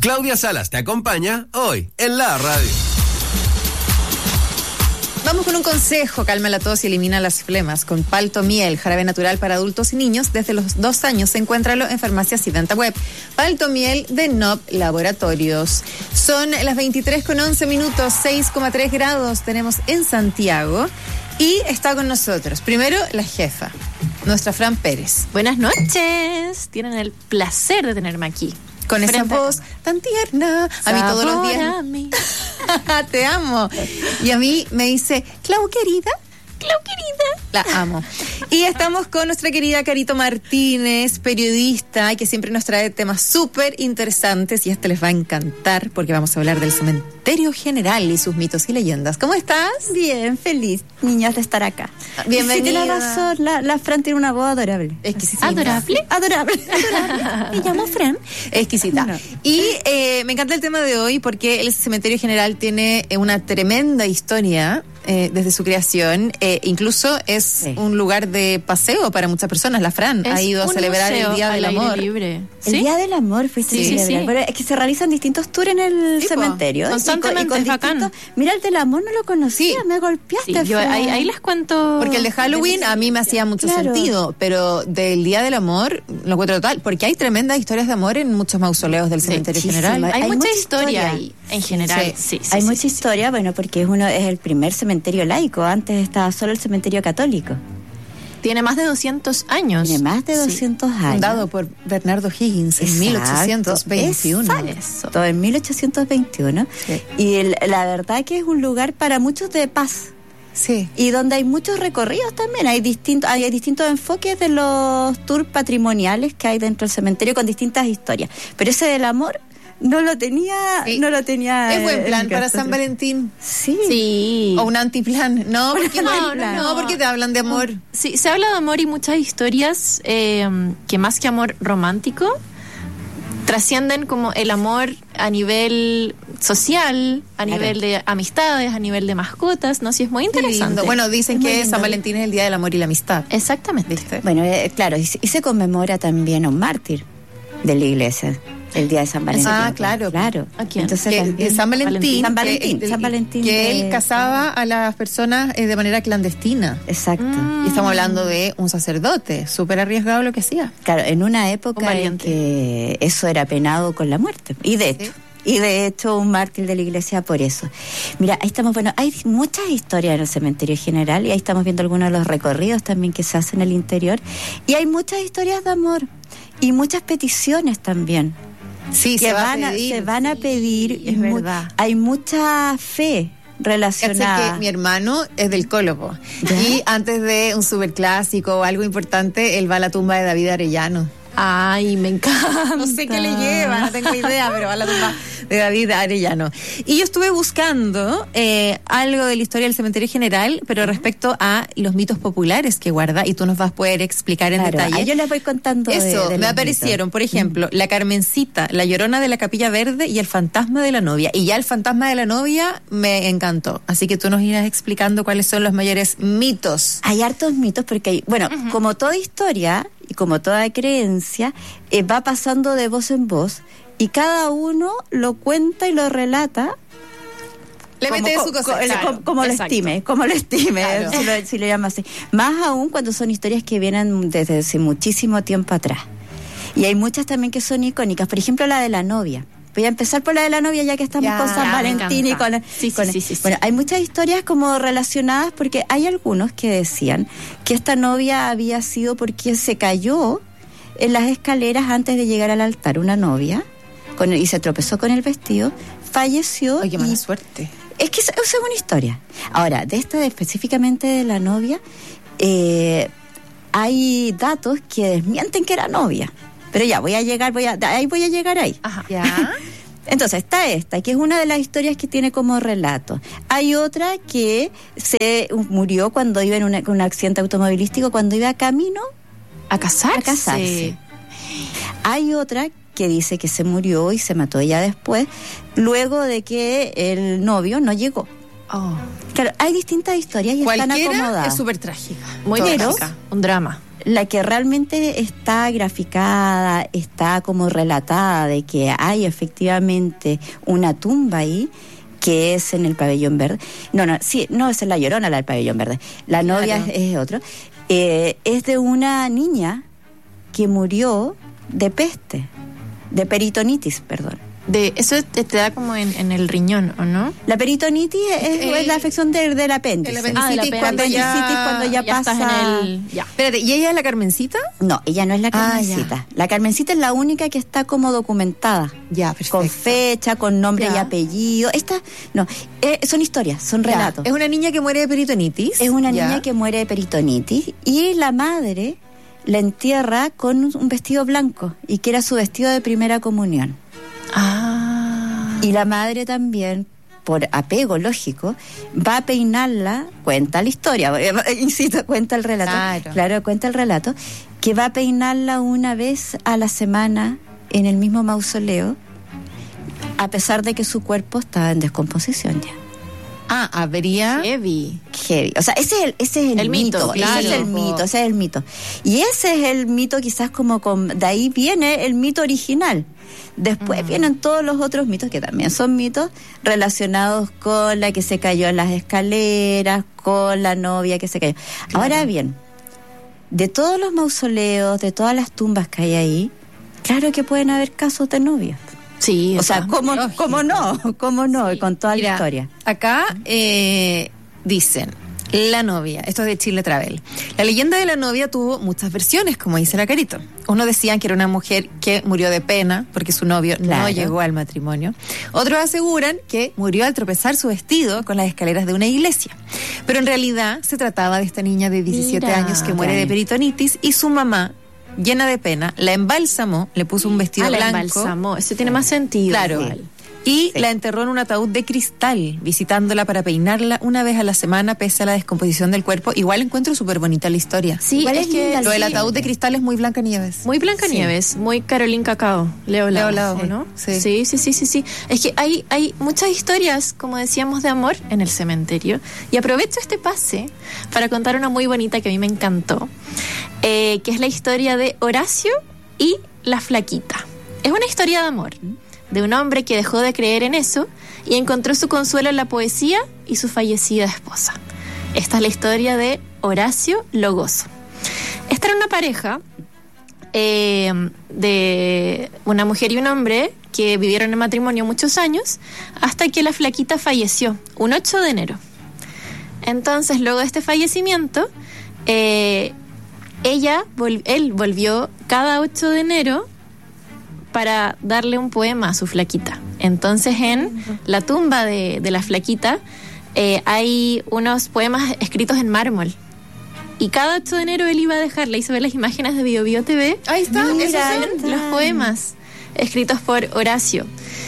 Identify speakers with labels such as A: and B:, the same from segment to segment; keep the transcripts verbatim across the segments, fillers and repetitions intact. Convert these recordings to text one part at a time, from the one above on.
A: Claudia Salas te acompaña hoy en la radio.
B: Vamos con un consejo: calma la tos y elimina las flemas con Paltomiel, jarabe natural para adultos y niños desde los dos años. Encuéntralo en farmacias y venta web. Paltomiel de N O P Laboratorios. Son las veintitrés con once minutos, seis coma tres grados tenemos en Santiago. Y está con nosotros, primero, la jefa, nuestra Fran Pérez.
C: Buenas noches. Tienen el placer de tenerme aquí.
B: Con esa voz tan tierna. A mí todos los días.
C: A mí.
B: Te amo. Y a mí me dice, Clau querida.
C: Clau querida.
B: La amo. Y estamos con nuestra querida Carito Martínez, periodista, que siempre nos trae temas súper interesantes. Y este les va a encantar porque vamos a hablar del Cementerio General y sus mitos y leyendas. ¿Cómo estás?
D: Bien, feliz, niñas, de estar acá.
B: Bienvenida.
D: Sí, tiene razón, la, la Fran tiene una voz adorable.
B: Exquisita.
C: ¿Adorable?
D: Adorable. Adorable.
B: Me llamo Fran. Exquisita.
D: No.
B: Y eh, me encanta el tema de hoy porque el Cementerio General tiene una tremenda historia. Eh, desde su creación, eh, incluso es sí. un lugar de paseo para muchas personas. La Fran es ha ido a celebrar el Día del Amor.
C: Libre.
D: ¿Sí? El Día del Amor fuiste
C: sí,
D: sí, sí. Pero es que se realizan distintos tours en el sí, cementerio.
C: Constantemente,
D: y con, y con
C: bacán.
D: Mira, el del amor no lo conocía,
B: sí.
D: me golpeaste.
C: Sí, yo, ahí, ahí les cuento.
B: Porque el de Halloween a mí me hacía mucho claro. sentido, pero del Día del Amor lo encuentro total, porque hay tremendas historias de amor en muchos mausoleos del Cementerio
D: sí,
B: General.
C: Hay, hay mucha, mucha historia,
D: historia
C: ahí, en general. Sí, sí, sí,
D: hay
C: sí,
D: mucha
C: sí,
D: historia,
C: sí.
D: bueno, porque es uno es el primer cementerio laico. Antes estaba solo el cementerio católico.
C: Tiene más de doscientos años.
D: Tiene más de doscientos sí. años.
B: Fundado por Bernardo Higgins en mil ochocientos veintiuno.
D: Todo en mil ochocientos veintiuno. Sí. Y el, la verdad que es un lugar para muchos de paz.
B: Sí.
D: Y donde hay muchos recorridos también. Hay distintos, hay distintos enfoques de los tours patrimoniales que hay dentro del cementerio con distintas historias. Pero ese del amor no lo tenía, sí. no lo tenía.
B: Es buen plan para San Valentín.
D: Sí.
C: sí.
B: O un antiplan. No, porque
C: no,
B: no,
C: no,
B: no, porque te hablan de amor.
C: Sí, se habla de amor y muchas historias eh, que más que amor romántico trascienden como el amor a nivel social, a claro. nivel de amistades, a nivel de mascotas, ¿no? Sí, es muy interesante.
B: Bueno, dicen
D: es
B: que San Valentín es el Día del Amor y la Amistad.
C: Exactamente.
B: ¿Viste?
D: Bueno, eh, claro, y, y se conmemora también a un mártir de la iglesia. El día de San Valentín.
B: Ah, claro.
D: Claro.
C: ¿A quién?
B: Entonces, que, también, San Valentín.
D: San Valentín.
B: Que,
D: San Valentín
B: que
D: de...
B: él casaba a las personas eh, de manera clandestina.
D: Exacto.
B: Mm. Y estamos hablando de un sacerdote, súper arriesgado lo que hacía.
D: Claro, en una época en que eso era penado con la muerte. Y de hecho. ¿Sí? Y de hecho un mártir de la iglesia por eso. Mira, ahí estamos, bueno, hay muchas historias en el Cementerio General y ahí estamos viendo algunos de los recorridos también que se hacen en el interior. Y hay muchas historias de amor y muchas peticiones también.
B: Sí,
D: que
B: se, va
D: van
B: a pedir.
D: A, se van a pedir.
B: Sí, es
D: mu-
B: verdad.
D: Hay mucha fe relacionada.
B: Es que mi hermano es del Cólopo. Y antes de un superclásico o algo importante, él va a la tumba de David Arellano.
C: Ay, me encanta.
B: No sé qué le lleva, no tengo idea, pero va a la tumba de David Arellano. Y yo estuve buscando eh, algo de la historia del Cementerio General, pero respecto a los mitos populares que guarda, y tú nos vas a poder explicar en
D: claro,
B: detalle.
D: Ahí yo les voy contando.
B: Eso,
D: de, de
B: me aparecieron, mitos. Por ejemplo, mm. la Carmencita, la Llorona de la Capilla Verde y el fantasma de la novia. Y ya el fantasma de la novia me encantó. Así que tú nos irás explicando cuáles son los mayores mitos.
D: Hay hartos mitos porque hay, bueno, uh-huh. como toda historia y como toda creencia, eh, va pasando de voz en voz y cada uno lo cuenta y lo relata.
B: Le
D: como,
B: mete su cosa.
D: Claro, como, como lo estime, como lo estime,
B: claro.
D: si, lo, si lo llama así. Más aún cuando son historias que vienen desde hace muchísimo tiempo atrás. Y hay muchas también que son icónicas. Por ejemplo, la de la novia. Voy a empezar por la de la novia ya que estamos ya, con San ya, Valentín y con...
C: Sí,
D: con
C: sí, sí, sí,
D: bueno,
C: sí.
D: hay muchas historias como relacionadas porque hay algunos que decían que esta novia había sido porque se cayó en las escaleras antes de llegar al altar. Una novia con el, y se tropezó con el vestido, falleció.
B: Ay, qué mala
D: y,
B: suerte.
D: Es que esa es una historia. Ahora, de esta de, específicamente de la novia, eh, hay datos que desmienten que era novia. Pero ya, voy a llegar, voy a, ahí voy a llegar ahí.
B: Ajá. ¿Ya?
D: Entonces, está esta, que es una de las historias que tiene como relato. Hay otra que se murió cuando iba en una, un accidente automovilístico, cuando iba camino
C: a casarse.
D: A casarse. Hay otra que dice que se murió y se mató ella después, luego de que el novio no llegó.
B: Oh.
D: Claro, hay distintas historias y están
B: Cualquiera
D: acomodadas.
B: es súper trágica.
C: Muy
D: Pero-
C: trágica, un drama.
D: La que realmente está graficada, está como relatada de que hay efectivamente una tumba ahí, que es en el Pabellón Verde. No, no, sí, no es en La Llorona, la del Pabellón Verde. La
B: Claro.
D: novia es, es otro. Eh, es de una niña que murió de peste, de peritonitis, perdón.
C: De, eso te, te da como en, en el riñón, ¿o no?
D: La peritonitis es,
B: El-
D: es la afección del, del apéndice.
B: el apendicitis
C: Ah, del
B: cuando
C: apéndice.
B: ya,
D: cuando ya
C: Ya estás
D: pasa-
C: en el... Ya.
B: Espérate, ¿y ella es la Carmencita?
D: No, ella no es la
B: Ah,
D: Carmencita. La Carmencita es la única que está como documentada.
B: Ya, perfecto.
D: Con fecha, con nombre
B: Ya.
D: y apellido. Esta, no, eh, son historias, son
B: Ya,
D: relatos.
B: Es una niña que muere de peritonitis.
D: Es una
B: Ya.
D: niña que muere de peritonitis y la madre la entierra con un vestido blanco y que era su vestido de primera comunión.
C: Ah.
D: Y la madre también, por apego lógico, va a peinarla, cuenta la historia, eh, insisto, cuenta el relato.
B: Claro.
D: Claro, cuenta el relato, que va a peinarla una vez a la semana en el mismo mausoleo, a pesar de que su cuerpo estaba en descomposición ya.
B: Ah, habría...
C: Heavy.
D: Heavy. O sea, ese es el, ese es el,
C: El mito, claro.
D: Ese es el mito, ese es el mito. Y ese es el mito quizás como con... De ahí viene el mito original. Después
C: Mm.
D: vienen todos los otros mitos que también son mitos relacionados con la que se cayó en las escaleras, con la novia que se cayó. Ahora bien, de todos los mausoleos, de todas las tumbas que hay ahí, claro que pueden haber casos de novias.
C: Sí,
D: O sea,
C: está.
D: ¿cómo,
B: lógico.
D: cómo no? ¿Cómo no? Con toda
B: Mira,
D: la historia.
B: Acá eh, dicen, la novia, esto es de Chile Travel. La leyenda de la novia tuvo muchas versiones, como dice la Carito. Unos decían que era una mujer que murió de pena porque su novio
D: Claro.
B: no llegó al matrimonio. Otros aseguran que murió al tropezar su vestido con las escaleras de una iglesia. Pero en realidad se trataba de esta niña de diecisiete
C: Mira.
B: años que muere de peritonitis y su mamá, llena de pena, la embalsamó, le puso un vestido
C: Ah, la
B: blanco.
C: embalsamó. Eso tiene más sentido.
B: Claro.
C: igual.
B: Y
D: Sí.
B: la enterró en un ataúd de cristal, visitándola para peinarla una vez a la semana pese a la descomposición del cuerpo. Igual encuentro súper bonita la historia.
C: Sí,
D: Igual
C: es
D: es
C: que
D: linda
B: Lo del
D: sí.
B: ataúd de cristal es muy Blancanieves.
C: muy Blancanieves, muy Carolín Cacao, Leo Lao,
B: Leo Lao,
C: ¿o ¿no?
B: sí.
C: sí, sí, sí, sí, sí. Es que hay, hay muchas historias, como decíamos, de amor en el cementerio. Y aprovecho este pase para contar una muy bonita que a mí me encantó, eh, que es la historia de Horacio y la flaquita. Es una historia de amor, de un hombre que dejó de creer en eso y encontró su consuelo en la poesía y su fallecida esposa. Esta es la historia de Horacio Logoso. Esta era una pareja eh, de una mujer y un hombre que vivieron en matrimonio muchos años hasta que la flaquita falleció, un ocho de enero. Entonces, luego de este fallecimiento, eh, ella, vol- él volvió cada ocho de enero para darle un poema a su flaquita. Entonces, en la tumba de, de la flaquita eh, hay unos poemas escritos en mármol. Y cada ocho de enero él iba a dejarle, hizo ver las imágenes de Bio Bio T V.
B: Ahí está,
C: Esos
B: esos
C: son
B: son.
C: los poemas escritos por Horacio.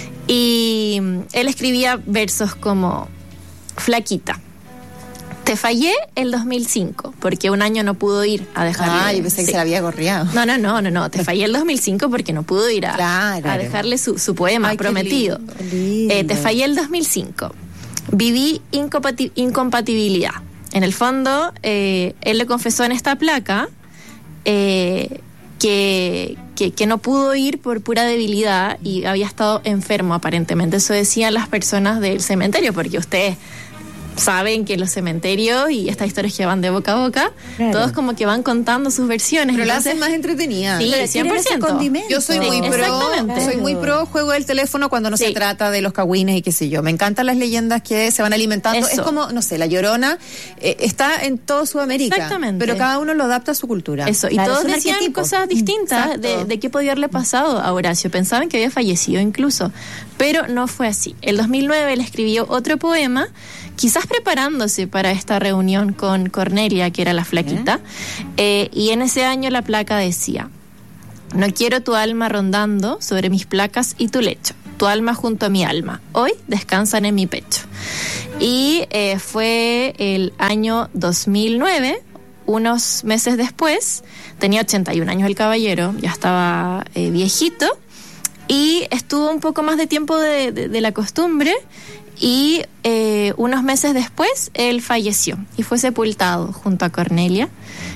C: Y mm, él escribía versos como: flaquita, te fallé el dos mil cinco porque un año no pudo ir a dejarle.
B: Ah, yo pensé que
C: sí.
B: se la había gorreado.
C: No, no, no, no, no, te fallé el dos mil cinco porque no pudo ir a,
B: Claro.
C: a dejarle su, su poema
B: Ay, qué
C: prometido.
B: lindo.
D: Lindo.
C: Eh, te fallé el dos mil cinco. Viví incompati- incompatibilidad. En el fondo, eh, él le confesó en esta placa eh, que, que, que no pudo ir por pura debilidad y había estado enfermo aparentemente. Eso decían las personas del cementerio, porque ustedes saben que los cementerios y estas historias que van de boca a boca,
D: Claro.
C: todos como que van contando sus versiones.
B: Pero la
C: Entonces,
B: hacen más entretenida.
C: Sí,
D: Pero tiene ese
C: cien por ciento.
D: condimento.
B: Yo soy
C: Sí,
B: muy pro,
C: exactamente.
B: soy muy pro juego del teléfono cuando no
C: Sí.
B: se trata de los cagüines y qué sé yo. Me encantan las leyendas que se van alimentando.
C: Eso.
B: Es como, no sé, La Llorona eh, está en todo Sudamérica.
C: Exactamente.
B: Pero cada uno lo adapta a su cultura.
C: Eso, y
D: Claro,
C: todos
D: es un
C: decían
D: arquetipo.
C: cosas distintas
B: Exacto.
C: de, de qué podía haberle pasado a Horacio. Pensaban que había fallecido incluso, pero no fue así. El dos mil nueve él escribió otro poema, quizás preparándose para esta reunión con Cornelia, que era la flaquita, eh, y en ese año la placa decía: no quiero tu alma rondando sobre mis placas y tu lecho, tu alma junto a mi alma, hoy descansan en mi pecho. Y eh, fue el año dos mil nueve, unos meses después, tenía ochenta y un años el caballero, ya estaba eh, viejito, y estuvo un poco más de tiempo de, de, de la costumbre, y eh, unos meses después él falleció y fue sepultado junto a Cornelia.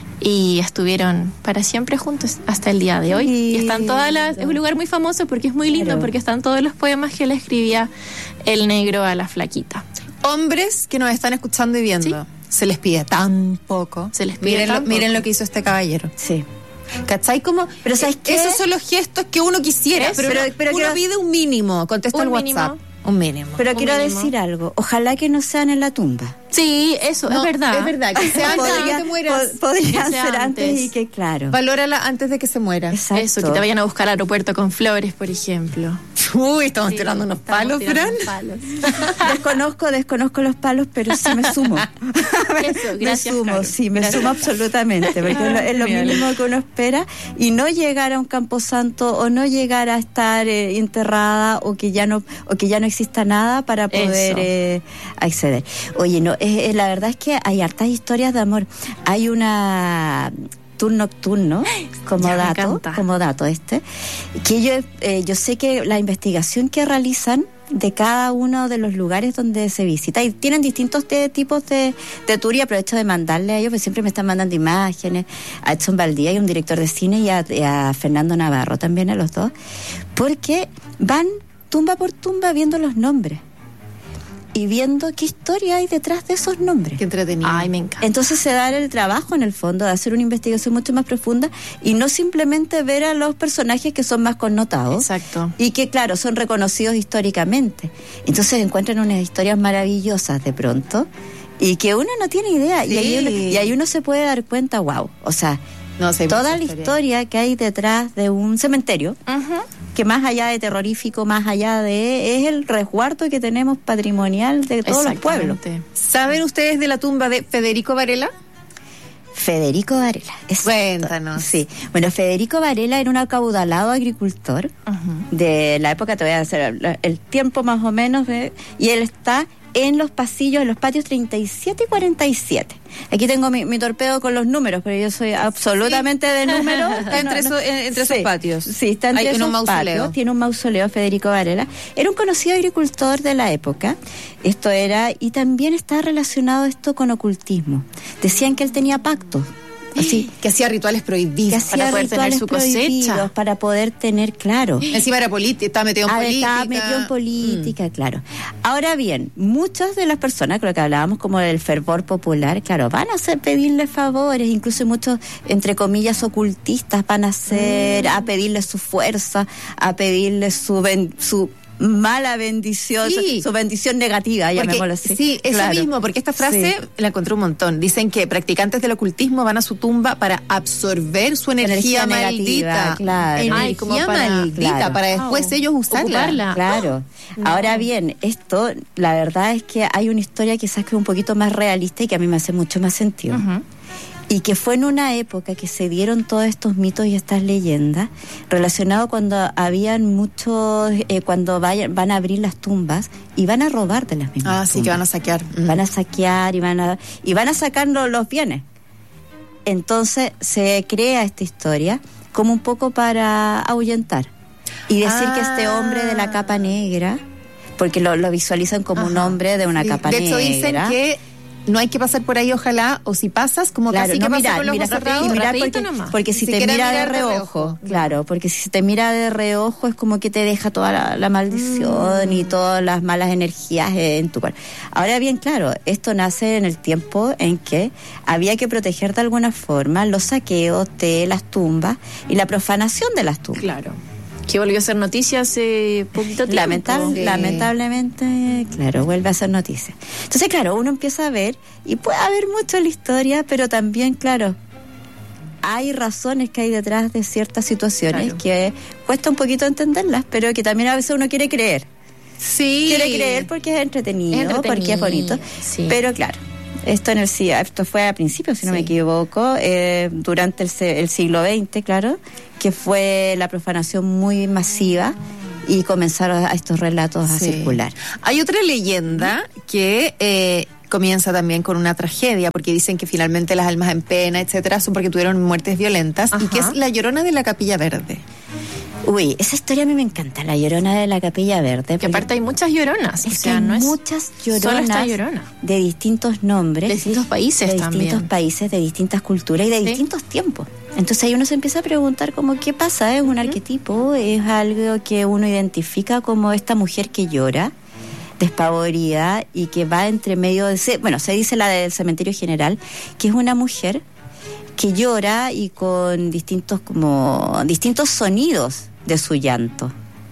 C: Y estuvieron para siempre juntos hasta el día de hoy. Y están todas las... Es un lugar muy famoso porque es muy lindo, claro. porque están todos los poemas que le escribía el negro a la flaquita.
B: Hombres que nos están escuchando y viendo, ¿sí? Se les pide tan poco.
C: Se les pide
B: miren,
C: tan
B: lo,
C: poco.
B: miren lo que hizo este caballero.
D: Sí.
B: ¿Cachai? Como,
D: pero ¿sabes qué?
B: Esos son los gestos que uno quisiera, pero, pero, pero uno quiero... pide un mínimo. Contesta el WhatsApp. Mínimo. Un mínimo.
D: Pero
B: un
D: quiero
B: mínimo.
D: decir algo. Ojalá que no sean en la tumba.
C: Sí, eso,
B: no,
C: es verdad.
B: Es verdad, que sea antes de que te mueras.
D: Pod- podrían
C: que
D: ser antes.
C: antes
D: y que, claro.
B: Valórala antes de que se muera.
D: Exacto.
C: Eso, que te vayan a buscar al aeropuerto con flores, por ejemplo.
B: Uy, estamos
C: sí,
B: tirando unos palos, Fran.
C: Palos.
D: Desconozco, desconozco los palos, pero sí me sumo.
C: Eso, gracias,
D: me sumo,
C: Caro.
D: sí, me
C: Gracias.
D: sumo absolutamente, porque es lo, es lo mínimo que uno espera, y no llegar a un camposanto o no llegar a estar eh, enterrada o que ya no o que ya no exista nada para poder eh, acceder. Oye, no, eh, eh, la verdad es que hay hartas historias de amor. Hay una tour nocturno como
C: Ya,
D: dato, como dato este, que yo eh, yo sé que la investigación que realizan de cada uno de los lugares donde se visita, y tienen distintos de, tipos de, de tour, y aprovecho de mandarle a ellos, porque siempre me están mandando imágenes, a Edson Valdía, y un director de cine, y a, y a Fernando Navarro también, a los dos, porque van tumba por tumba viendo los nombres y viendo qué historia hay detrás de esos nombres.
B: Qué entretenido.
C: Ay, me encanta.
D: Entonces se da el trabajo en el fondo de hacer una investigación mucho más profunda y no simplemente ver a los personajes que son más connotados.
C: Exacto.
D: Y que, claro, son reconocidos históricamente. Entonces encuentran unas historias maravillosas de pronto y que uno no tiene idea.
B: Sí.
D: Y, ahí uno, y ahí uno se puede dar cuenta, wow, o sea,
B: no, sí,
D: toda la
B: historia.
D: historia que hay detrás de un cementerio,
C: Uh-huh.
D: que más allá de terrorífico, más allá de... es el resguardo que tenemos patrimonial de todos los pueblos.
B: ¿Saben ustedes de la tumba de Federico Varela?
D: Federico Varela. Exacto.
B: Cuéntanos.
D: Sí. Bueno, Federico Varela era un acaudalado agricultor
C: Uh-huh.
D: de la época, te voy a hacer el, el tiempo más o menos, de, y él está en los pasillos, en los patios treinta y siete y cuarenta y siete. Aquí tengo mi, mi torpedo con los números, pero yo soy absolutamente sí. de números.
B: Está entre,
D: no, no.
B: Eso, entre
D: sí.
B: esos patios.
D: Sí, está entre
B: Hay
D: esos
B: un mausoleo.
D: patios. Tiene un mausoleo, Federico Varela. Era un conocido agricultor de la época. Esto era, y también está relacionado esto con ocultismo. Decían que él tenía pactos. Así,
B: que hacía rituales prohibidos
D: que hacía
C: para poder
D: rituales
C: tener su cosecha,
D: prohibidos, para poder tener, claro.
B: Encima era política, estaba metido en
D: ah,
B: política.
D: Estaba metido en política, mm. claro. Ahora bien, muchas de las personas, con lo que hablábamos como del fervor popular, claro, van a hacer pedirle favores, incluso muchos, entre comillas, ocultistas van a hacer, mm. a pedirle su fuerza, a pedirle su ben, su mala bendición, sí. su, su bendición negativa, llamémoslo así.
B: Sí, eso
D: claro.
B: mismo, porque esta frase sí. la encontré un montón. Dicen que practicantes del ocultismo van a su tumba para absorber su energía, energía maldita.
D: Negativa, claro.
B: Energía
C: Ay, como para,
B: maldita,
D: claro.
B: para después oh, ellos usarla.
C: Ocuparla.
D: Claro.
C: Oh.
D: Ahora bien, esto, la verdad es que hay una historia quizás que es un poquito más realista y que a mí me hace mucho más sentido.
C: Uh-huh.
D: Y que fue en una época que se dieron todos estos mitos y estas leyendas relacionados cuando habían muchos, eh, cuando vayan, van a abrir las tumbas y van a robar de las mismas
B: Ah,
D: tumbas.
B: sí, que van a saquear.
D: Van a saquear y van a, y van a sacar los, los bienes. Entonces se crea esta historia como un poco para ahuyentar y decir ah. que este hombre de la capa negra, porque lo, lo visualizan como Ajá. un hombre de una sí. capa
B: de
D: negra.
B: De hecho dicen que no hay que pasar por ahí, ojalá, o si pasas, como
D: claro,
B: casi
D: no,
B: que
D: mira,
B: pasa con los
D: mira,
B: ojos cerrados.
D: Y mira,
C: rapidito
D: porque,
C: nomás.
D: porque si,
B: si
D: te mira de
B: reojo,
D: reojo, claro, porque si te mira de reojo es como que te deja toda la, la maldición mm. y todas las malas energías en tu cuerpo. Ahora bien, claro, esto nace en el tiempo en que había que proteger de alguna forma los saqueos de las tumbas y la profanación de las tumbas.
C: Claro. Que volvió a ser noticia hace poquito tiempo.
D: Lamentable,
C: sí.
D: Lamentablemente, claro, vuelve a ser noticia. Entonces, claro, uno empieza a ver, y puede haber mucho en la historia, pero también, claro, hay razones que hay detrás de ciertas situaciones claro. que cuesta un poquito entenderlas, pero que también a veces uno quiere creer.
B: Sí.
D: Quiere creer porque es entretenido, es entretenido. porque es bonito.
C: Sí.
D: Pero claro, esto en el esto fue a principios, si no sí. me equivoco, eh, durante el, el siglo veinte, claro, que fue la profanación muy masiva y comenzaron a estos relatos a sí. circular.
B: Hay otra leyenda que eh, comienza también con una tragedia, porque dicen que finalmente las almas en pena, etcétera, son porque tuvieron muertes violentas, Ajá. y que es la Llorona de la Capilla Verde.
D: Uy, esa historia a mí me encanta, la Llorona de la Capilla Verde.
C: Que aparte hay muchas lloronas.
D: Es
C: o sea,
D: que hay
C: no es
D: muchas lloronas
C: solo esta llorona.
D: de distintos nombres.
C: De distintos países
D: de
C: también.
D: distintos países, de distintas culturas y de
C: Sí.
D: distintos tiempos. Entonces ahí uno se empieza a preguntar como qué pasa, es un uh-huh. arquetipo, es algo que uno identifica como esta mujer que llora, despavorida y que va entre medio de... Bueno, se dice la del Cementerio General, que es una mujer que llora y con distintos como distintos sonidos de su llanto,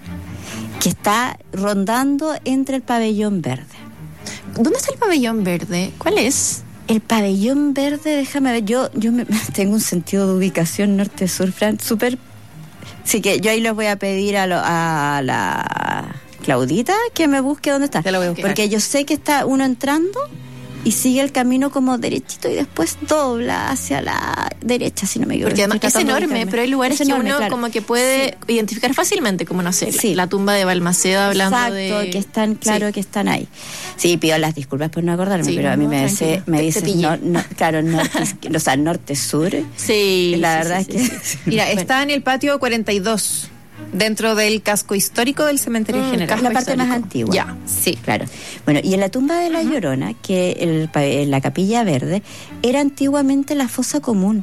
D: que está rondando entre el pabellón verde.
C: ¿Dónde está el pabellón verde? ¿Cuál es?
D: El pabellón verde, déjame ver, yo yo me, tengo un sentido de ubicación norte-sur, Fran, súper... Así que yo ahí les voy a pedir a, lo, a la Claudita que me busque dónde está.
B: Te lo voy a buscar.
D: Porque yo sé que está uno entrando y sigue el camino como derechito y después dobla hacia la derecha, si no me equivoco.
C: Porque además es enorme, pero hay lugares
D: es
C: que
D: enorme,
C: uno
D: claro.
C: como que puede sí. identificar fácilmente, como no sé,
D: sí.
C: la, la tumba de Balmaceda hablando
D: Exacto,
C: de...
D: Exacto, que están, claro sí. que están ahí. Sí, pido las disculpas por no acordarme,
C: sí,
D: pero a mí
C: no,
D: me, dice, me dice, no, no, claro, norte, o sea, norte-sur.
C: Sí.
D: La
C: sí,
D: verdad
C: sí,
D: es
C: sí,
D: que...
C: Sí.
B: Mira, bueno. está en el patio cuarenta y dos. Dentro del casco histórico del Cementerio
C: mm,
B: General.
D: La parte
C: histórico.
D: más antigua.
B: Ya, sí.
D: Claro. Bueno, y en la tumba de la uh-huh. Llorona, que el, en la Capilla Verde, era antiguamente la fosa común.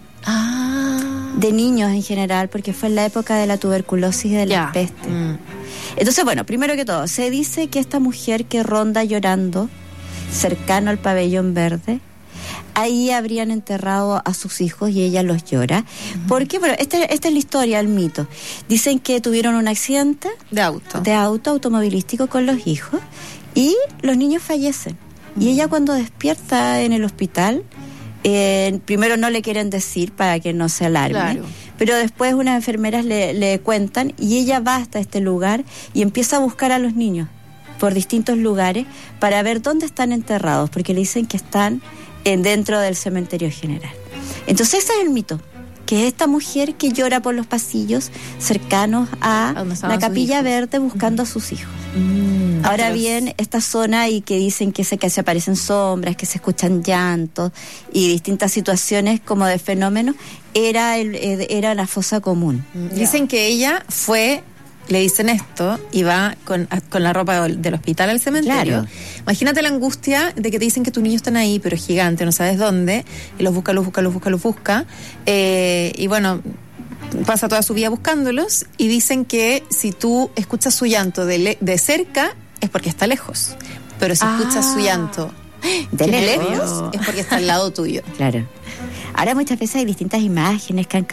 C: Ah.
D: De niños en general, porque fue en la época de la tuberculosis y de la
C: ya.
D: peste.
C: Mm.
D: Entonces, bueno, primero que todo, se dice que esta mujer que ronda llorando cercano al pabellón verde, ahí habrían enterrado a sus hijos y ella los llora. Uh-huh. Porque, bueno, esta, esta es la historia, el mito. Dicen que tuvieron un accidente
B: de auto,
D: de auto automovilístico con los hijos y los niños fallecen. Uh-huh. Y ella cuando despierta en el hospital, eh, primero no le quieren decir para que no se alarme,
C: claro.
D: pero después unas enfermeras le, le cuentan y ella va hasta este lugar y empieza a buscar a los niños por distintos lugares para ver dónde están enterrados, porque le dicen que están en, dentro del Cementerio General. Entonces ese es el mito, que es esta mujer que llora por los pasillos cercanos a la Capilla Verde buscando uh-huh. a sus hijos. Mm, Ahora atroz. Bien, esta zona y que dicen que se, que se aparecen sombras, que se escuchan llantos y distintas situaciones como de fenómenos, era, el, era la fosa común.
B: Mm, dicen que ella fue... Le dicen esto y va con, con la ropa del hospital al cementerio.
D: Claro.
B: Imagínate la angustia de que te dicen que tus niños están ahí, pero es gigante, no sabes dónde, y los busca, los busca, los busca, los busca. Eh, y bueno, pasa toda su vida buscándolos y dicen que si tú escuchas su llanto de, le, de cerca es porque está lejos, pero si ah. escuchas su llanto
D: de lejos,
B: lejos es porque está al lado tuyo.
D: Claro. Ahora muchas veces hay distintas imágenes que han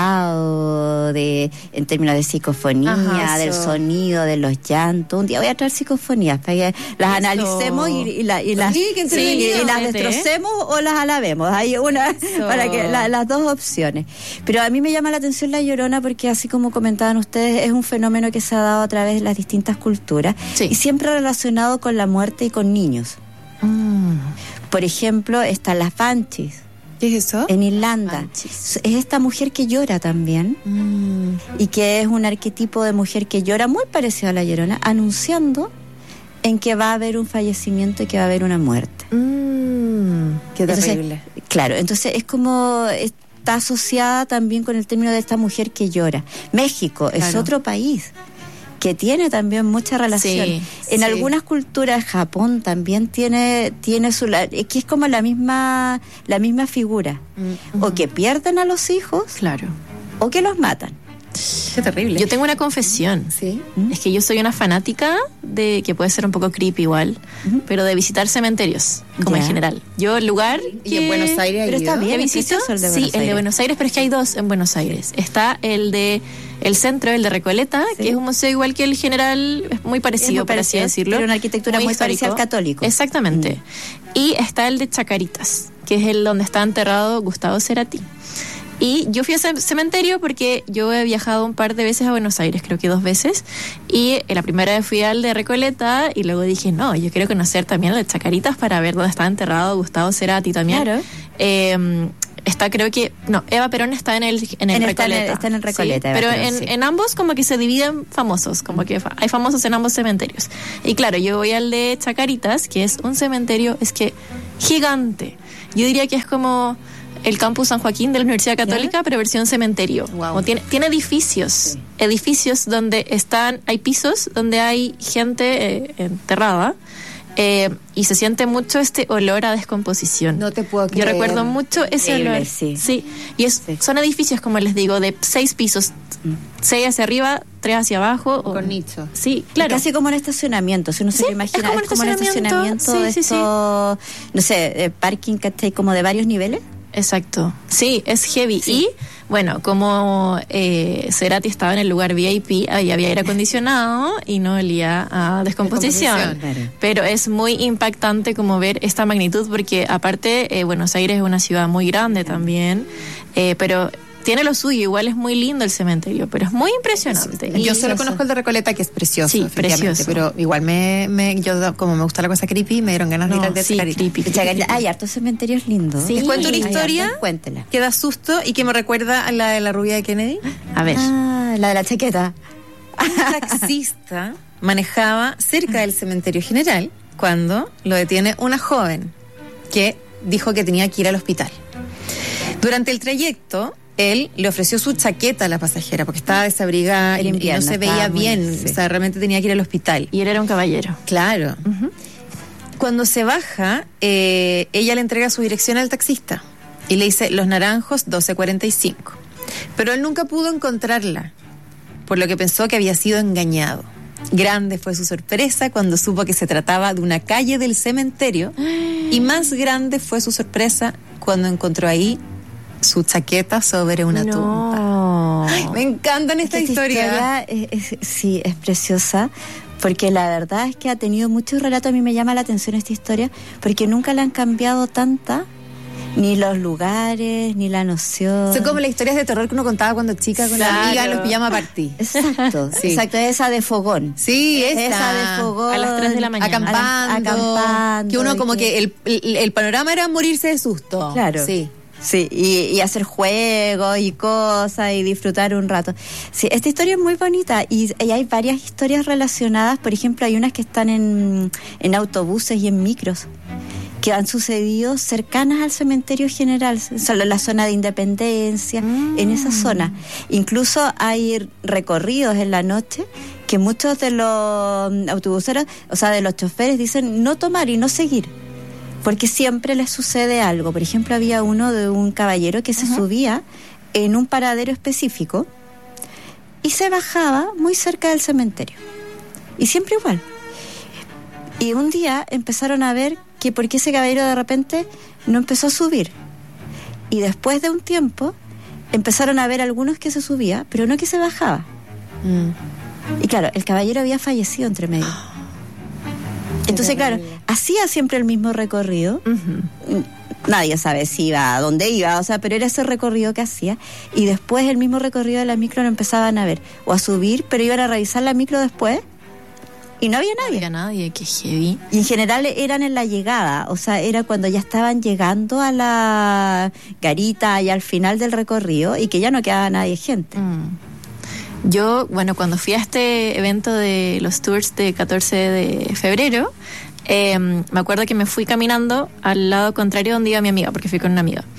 D: captado de en términos de psicofonía, Ajá, del sonido, de los llantos. Un día voy a traer psicofonías para que las eso. analicemos y, y, la, y las,
B: sí,
D: sí, y las destrocemos ¿eh? o las alabemos. Hay una eso. para que la, las dos opciones. Pero a mí me llama la atención la Llorona porque así como comentaban ustedes, es un fenómeno que se ha dado a través de las distintas culturas sí. y siempre relacionado con la muerte y con niños. Mm. Por ejemplo, están las banshees.
B: ¿Qué es eso?
D: En Irlanda.
B: Manchis.
D: Es esta mujer que llora también mm. y que es un arquetipo de mujer que llora muy parecido a la Llorona, anunciando en que va a haber un fallecimiento y que va a haber una muerte.
B: Mm. Qué terrible.
D: Entonces, claro, entonces es como está asociada también con el término de esta mujer que llora. México claro. es otro país que tiene también mucha relación. Sí, en sí. algunas culturas, Japón también tiene tiene su que es como la misma la misma figura, mm-hmm. o que pierden a los hijos,
C: claro,
D: o que los matan.
B: Qué terrible.
C: Yo tengo una confesión.
B: Sí.
C: ¿Mm? Es que yo soy una fanática de que puede ser un poco creepy igual, uh-huh. pero de visitar cementerios, como yeah. en general. Yo el lugar
B: y en Buenos Aires,
D: pero está bien,
C: visito,
D: el de
C: sí,
D: Buenos
C: el de Buenos Aires, pero es que hay dos en Buenos Aires. Está el de el centro, el de Recoleta, sí. que es un museo igual que el General, es muy parecido, muy por parecido, así decirlo.
D: Tiene una arquitectura muy, muy parecida al católico.
C: Exactamente. Mm. Y está el de Chacaritas, que es el donde está enterrado Gustavo Cerati. Y yo fui a ese cementerio porque yo he viajado un par de veces a Buenos Aires, creo que dos veces, y la primera vez fui al de Recoleta y luego dije, no, yo quiero conocer también el de Chacaritas para ver dónde está enterrado Gustavo Cerati también.
D: Claro.
C: Eh, está creo que, no, Eva Perón está en el, en el
D: en
C: Recoleta.
D: Está en el, está en el Recoleta.
C: Sí, pero
D: Perón,
C: en,
D: sí.
C: en ambos como que se dividen famosos, como que hay famosos en ambos cementerios. Y claro, yo voy al de Chacaritas, que es un cementerio, es que gigante. Yo diría que es como... el campus San Joaquín de la Universidad Católica, ¿ya? Pero versión cementerio. Wow. Como tiene, tiene edificios, sí. edificios donde están, hay pisos donde hay gente eh, enterrada. Eh, y se siente mucho este olor a descomposición.
B: No te puedo creer.
C: Yo recuerdo mucho ese
D: Increíble,
C: olor.
D: Sí.
C: sí. Y es, sí. son edificios, como les digo, de seis pisos. Mm. Seis hacia arriba, tres hacia abajo.
B: O, con nicho.
C: Sí, claro.
D: Es casi como un estacionamiento, si uno
C: sí,
D: se lo imagina.
C: Es como,
D: es como un estacionamiento
C: sí,
D: de
C: sí,
D: esto, sí. no sé, eh, parking, ¿cachai? Como de varios niveles.
C: Exacto. Sí, es heavy.
D: Sí.
C: Y bueno, como eh, Cerati estaba en el lugar V I P, ahí había aire acondicionado y no olía a descomposición.
B: descomposición.
C: Claro. Pero es muy impactante como ver esta magnitud, porque aparte eh, Buenos Aires es una ciudad muy grande también, eh, pero tiene lo suyo, igual es muy lindo el cementerio, pero es muy impresionante.
B: Yo solo conozco el de Recoleta, que es precioso,
C: sí, precioso.
B: Pero igual me, me, yo como me gusta la cosa creepy, me dieron ganas
C: no,
B: de ir al de
C: sí, creepy, creepy.
D: Hay hartos cementerios lindos.
B: Sí. Les cuento una historia
D: Cuéntela.
B: que da susto y que me recuerda a la de la rubia de Kennedy.
C: A ver.
D: Ah, la de la chaqueta.
B: Un taxista manejaba cerca del cementerio general cuando lo detiene una joven que dijo que tenía que ir al hospital. Durante el trayecto, él le ofreció su chaqueta a la pasajera porque estaba desabrigada y, y no se veía bien, muy, sí. O sea, realmente tenía que ir al hospital.
C: Y él era un caballero.
B: Claro. Uh-huh. Cuando se baja, eh, ella le entrega su dirección al taxista y le dice Los Naranjos doce cuarenta y cinco. Pero él nunca pudo encontrarla, por lo que pensó que había sido engañado. Grande fue su sorpresa cuando supo que se trataba de una calle del cementerio y más grande fue su sorpresa cuando encontró ahí su chaqueta sobre una
C: no.
B: tumba. Ay, me encantan esta, esta historia.
D: historia es, es, sí, es preciosa, porque la verdad es que ha tenido muchos relatos. A mí me llama la atención esta historia, porque nunca le han cambiado tanta, ni los lugares, ni la noción.
B: Son como las historias de terror que uno contaba cuando chica con
C: claro.
B: la amiga en los pijama party.
D: Exacto, sí. Exacto, esa de fogón.
B: Sí, esa,
D: esa de fogón.
C: A las tres de la mañana.
B: Acampando.
D: Acampando.
B: Que uno como que, que el, el, el panorama era morirse de susto.
D: Claro.
B: Sí.
D: Sí, y, y hacer juegos y cosas y disfrutar un rato. Sí, esta historia es muy bonita y, y hay varias historias relacionadas. Por ejemplo, hay unas que están en, en autobuses y en micros que han sucedido cercanas al cementerio general, solo en la zona de Independencia, mm. en esa zona. Incluso hay recorridos en la noche que muchos de los autobuseros, o sea, de los choferes, dicen no tomar y no seguir, porque siempre les sucede algo. Por ejemplo, había uno de un caballero que se uh-huh. subía en un paradero específico y se bajaba muy cerca del cementerio. Y siempre igual. Y un día empezaron a ver que por qué ese caballero de repente no empezó a subir. Y después de un tiempo empezaron a ver algunos que se subía, pero no que se bajaba. Mm. Y claro, el caballero había fallecido entre medio. Entonces, claro, hacía siempre el mismo recorrido. Uh-huh. Nadie sabe si iba, a dónde iba, o sea, pero era ese recorrido que hacía. Y después el mismo recorrido de la micro lo empezaban a ver. O a subir, pero iban a revisar la micro después. Y no había nadie.
C: No había nadie, qué heavy.
D: Y en general eran en la llegada, o sea, era cuando ya estaban llegando a la garita y al final del recorrido y que ya no quedaba nadie gente.
C: Mm. Yo, bueno, cuando fui a este evento de los tours de catorce de febrero, eh, me acuerdo que me fui caminando al lado contrario donde iba mi amiga, porque fui con una amiga.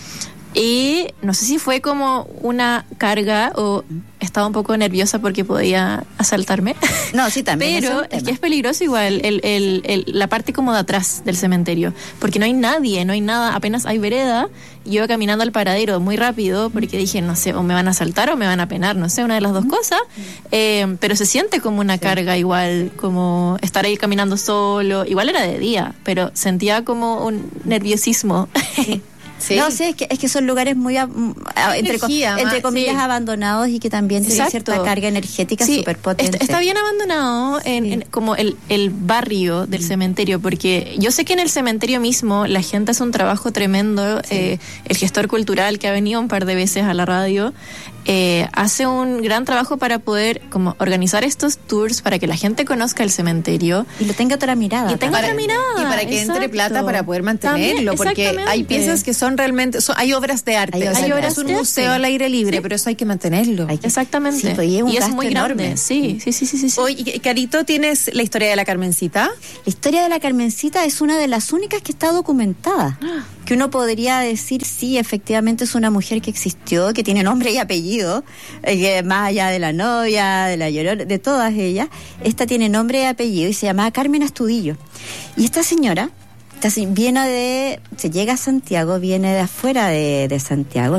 C: Y no sé si fue como una carga o estaba un poco nerviosa porque podía asaltarme.
D: No, sí, también.
C: Pero es, es que es peligroso igual el, el, el, la parte como de atrás del cementerio, porque no hay nadie, no hay nada, apenas hay vereda. Y yo iba caminando al paradero muy rápido porque dije, no sé, o me van a asaltar o me van a penar, no sé, una de las dos cosas. Eh, pero se siente como una sí. carga igual, como estar ahí caminando solo. Igual era de día, pero sentía como un nerviosismo.
D: Sí. Sí. No, sí, es que, es que son lugares muy, a, a, entre, Energía, entre ma, comillas, sí. abandonados y que también tienen cierta carga energética
C: sí,
D: súper potente.
C: Está, está bien abandonado en, sí. en, como el, el barrio del mm. cementerio, porque yo sé que en el cementerio mismo la gente hace un trabajo tremendo. Sí. Eh, el gestor cultural que ha venido un par de veces a la radio eh, hace un gran trabajo para poder como organizar estos tours para que la gente conozca el cementerio.
D: Y lo tenga otra mirada.
C: Y tenga
B: para,
C: otra mirada.
B: Y para que
C: exacto.
B: entre plata para poder mantenerlo,
C: también,
B: porque hay piezas que son realmente, son, hay obras de arte,
D: hay,
B: hay
D: obras
B: es un
D: de
B: museo
D: arte.
B: al aire libre, sí. pero eso hay que mantenerlo.
C: Hay que, exactamente.
D: Sí, pues, y es, un
C: y es muy
D: enorme.
C: grande, sí, sí, sí, sí, sí, sí.
B: Oye, Carito, ¿tienes la historia de la Carmencita?
D: La historia de la Carmencita es una de las únicas que está documentada.
B: Qué
D: que uno podría decir, sí, efectivamente es una mujer que existió, que tiene nombre y apellido, eh, que más allá de la novia, de la Llorona, de todas ellas, esta tiene nombre y apellido y se llamaba Carmen Astudillo. Y esta señora, esta, viene de, se llega a Santiago, viene de afuera de, de Santiago,